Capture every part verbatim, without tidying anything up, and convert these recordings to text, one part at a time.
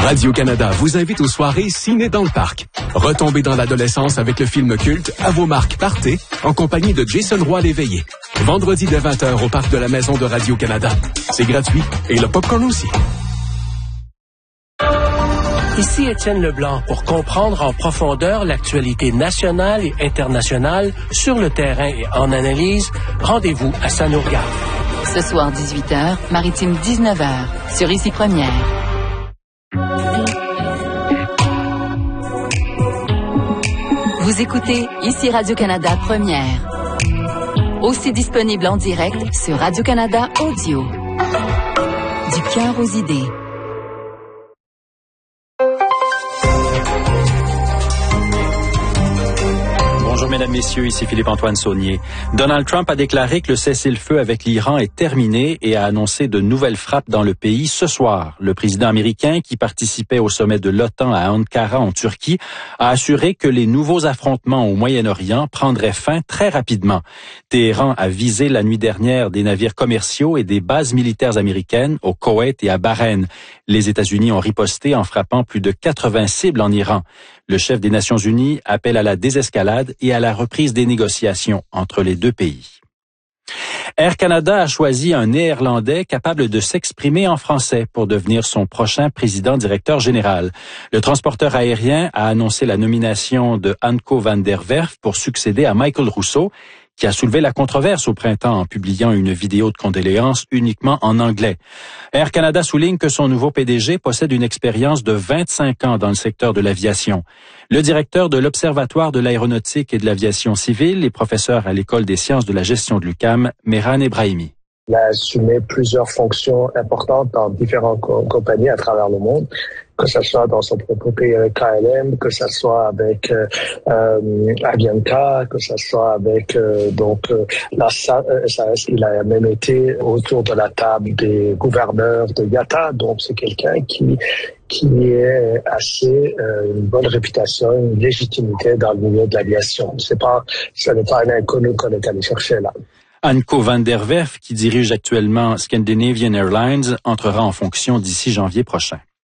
Radio-Canada vous invite aux soirées Ciné dans le parc. Retombez dans l'adolescence avec le film culte À vos marques, partez, en compagnie de Jason Roy l'éveillé. Vendredi dès vingt heures au parc de la Maison de Radio-Canada. C'est gratuit et le popcorn aussi. Ici Étienne Leblanc pour comprendre en profondeur l'actualité nationale et internationale sur le terrain et en analyse. Rendez-vous à Ça nous regarde. Ce soir dix-huit heures, Maritime dix-neuf heures, sur Ici Première. Vous écoutez Ici Radio-Canada Première. Aussi disponible en direct sur Radio-Canada Audio. Du cœur aux idées. Bonjour mesdames, messieurs, ici Philippe-Antoine Saunier. Donald Trump a déclaré que le cessez-le-feu avec l'Iran est terminé et a annoncé de nouvelles frappes dans le pays ce soir. Le président américain, qui participait au sommet de l'OTAN à Ankara en Turquie, a assuré que les nouveaux affrontements au Moyen-Orient prendraient fin très rapidement. Téhéran a visé la nuit dernière des navires commerciaux et des bases militaires américaines au Koweït et à Bahreïn. Les États-Unis ont riposté en frappant plus de quatre-vingts cibles en Iran. Le chef des Nations Unies appelle à la désescalade et à la reprise des négociations entre les deux pays. Air Canada a choisi un Néerlandais capable de s'exprimer en français pour devenir son prochain président-directeur général. Le transporteur aérien a annoncé la nomination de Anko van der Werf pour succéder à Michael Rousseau, qui a soulevé la controverse au printemps en publiant une vidéo de condoléances uniquement en anglais. Air Canada souligne que son nouveau P D G possède une expérience de vingt-cinq ans dans le secteur de l'aviation. Le directeur de l'Observatoire de l'aéronautique et de l'aviation civile et professeur à l'École des sciences de la gestion de l'U Q A M, Mehran Ebrahimi. Il a assumé plusieurs fonctions importantes dans différentes co- compagnies à travers le monde, que ce soit dans son propre pays avec K L M, que ce soit avec euh, euh, Avianca, que ce soit avec euh, donc euh, la S A S. Il a même été autour de la table des gouverneurs de I A T A, donc c'est quelqu'un qui qui est assez euh, une bonne réputation, une légitimité dans le milieu de l'aviation. C'est pas, ce n'est pas un inconnu qu'on est allé chercher là. Anko van der Werf, qui dirige actuellement Scandinavian Airlines, entrera en fonction d'ici janvier prochain.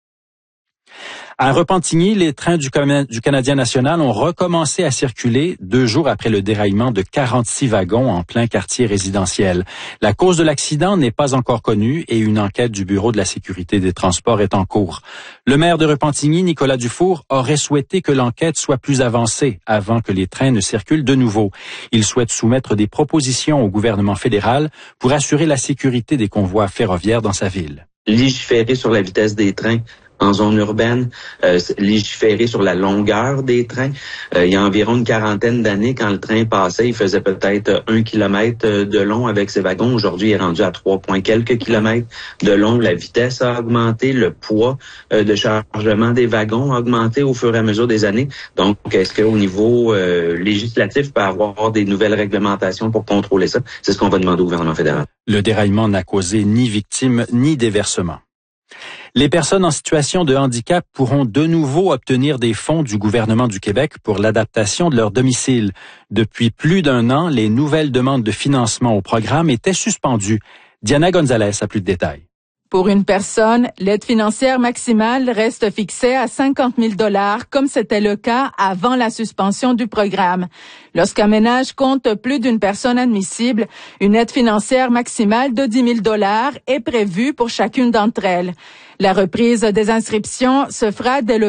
À Repentigny, les trains du, du Canadien national ont recommencé à circuler deux jours après le déraillement de quarante-six wagons en plein quartier résidentiel. La cause de l'accident n'est pas encore connue et une enquête du Bureau de la sécurité des transports est en cours. Le maire de Repentigny, Nicolas Dufour, aurait souhaité que l'enquête soit plus avancée avant que les trains ne circulent de nouveau. Il souhaite soumettre des propositions au gouvernement fédéral pour assurer la sécurité des convois ferroviaires dans sa ville. Légiférer sur la vitesse des trains en zone urbaine, euh, légiférer sur la longueur des trains. Euh, il y a environ une quarantaine d'années, quand le train passait, il faisait peut-être un kilomètre de long avec ses wagons. Aujourd'hui, il est rendu à trois points quelques kilomètres de long. La vitesse a augmenté, le poids euh, de chargement des wagons a augmenté au fur et à mesure des années. Donc, est-ce qu'au niveau euh, législatif, il peut y avoir des nouvelles réglementations pour contrôler ça? C'est ce qu'on va demander au gouvernement fédéral. Le déraillement n'a causé ni victimes ni déversement. Les personnes en situation de handicap pourront de nouveau obtenir des fonds du gouvernement du Québec pour l'adaptation de leur domicile. Depuis plus d'un an, les nouvelles demandes de financement au programme étaient suspendues. Diana Gonzalez a plus de détails. Pour une personne, l'aide financière maximale reste fixée à cinquante mille dollars, comme c'était le cas avant la suspension du programme. Lorsqu'un ménage compte plus d'une personne admissible, une aide financière maximale de dix mille dollars est prévue pour chacune d'entre elles. La reprise des inscriptions se fera dès le